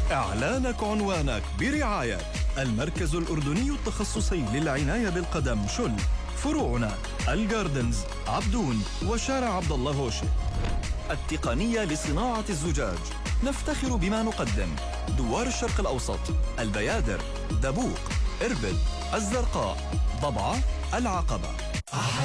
إعلانك عنوانك برعاية المركز الأردني التخصصي للعناية بالقدم شل. فروعنا الجاردنز، عبدون، وشارع عبد الله هوشي. التقنية لصناعة الزجاج، نفتخر بما نقدم: دوار الشرق الأوسط، البيادر، دبوق، إربد، الزرقاء، ضبعة، العقبة.